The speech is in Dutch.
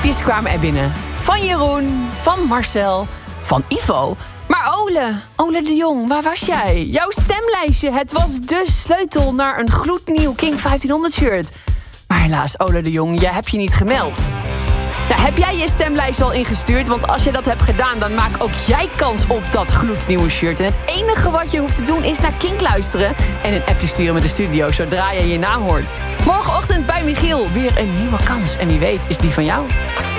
appjes kwamen er binnen. Van Jeroen, van Marcel, van Ivo. Maar Ole de Jong, waar was jij? Jouw stemlijstje, het was de sleutel naar een gloednieuw King 1500 shirt. Maar helaas, Ole de Jong, jij hebt je niet gemeld. Nou, heb jij je stemlijst al ingestuurd? Want als je dat hebt gedaan, dan maak ook jij kans op dat gloednieuwe shirt. En het enige wat je hoeft te doen is naar Kink luisteren en een appje sturen met de studio zodra je je naam hoort. Morgenochtend bij Michiel weer een nieuwe kans. En wie weet is die van jou.